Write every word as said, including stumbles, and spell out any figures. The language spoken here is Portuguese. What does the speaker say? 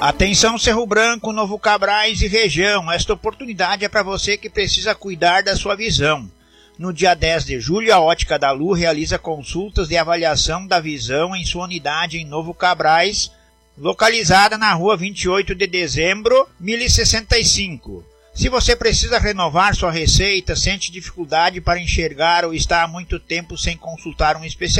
Atenção Cerro Branco, Novo Cabrais e região, esta oportunidade é para você que precisa cuidar da sua visão. No dia dez de julho, a Ótica da Lu realiza consultas de avaliação da visão em sua unidade em Novo Cabrais, localizada na rua vinte e oito de dezembro, mil e sessenta e cinco. Se você precisa renovar sua receita, sente dificuldade para enxergar ou está há muito tempo sem consultar um especialista,